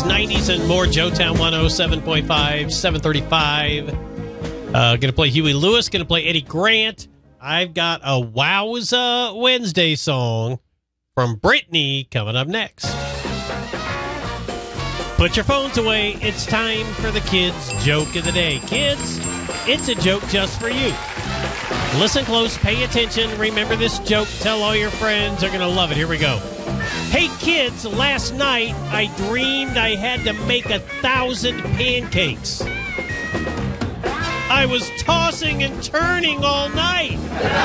90s, and more. Joetown 107.5, 735. Going to play Huey Lewis, going to play Eddie Grant. I've got a Wowza Wednesday song from Britney coming up next. Put your phones away. It's time for the kids' joke of the day. Kids, it's a joke just for you. Listen close, pay attention, remember this joke, tell all your friends. They're going to love it. Here we go. Hey, kids, last night I dreamed I had to make 1,000 pancakes. I was tossing and turning all night.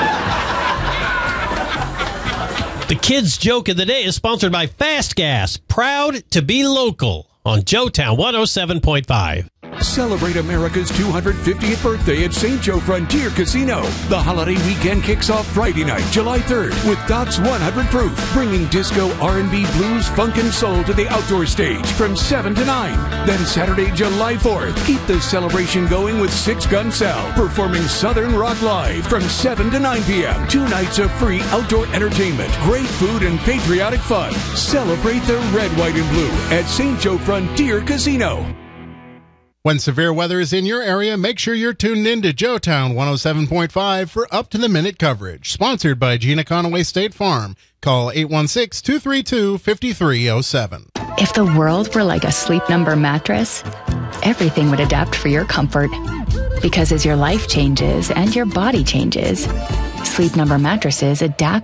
The kids' joke of the day is sponsored by Fast Gas, proud to be local on Joetown 107.5. Celebrate America's 250th birthday at St. Joe Frontier Casino. The holiday weekend kicks off Friday night, July 3rd, with Doc's 100 Proof, bringing disco, R&B, blues, funk, and soul to the outdoor stage from 7 to 9. Then Saturday, July 4th, keep the celebration going with Six Gun Sal, performing Southern Rock Live from 7 to 9 p.m. 2 nights of free outdoor entertainment, great food, and patriotic fun. Celebrate the red, white, and blue at St. Joe Frontier Casino. When severe weather is in your area, make sure you're tuned in to Joetown 107.5 for up-to-the-minute coverage. Sponsored by Gina Conaway State Farm. Call 816-232-5307. If the world were like a Sleep Number mattress, everything would adapt for your comfort. Because as your life changes and your body changes, Sleep Number mattresses adapt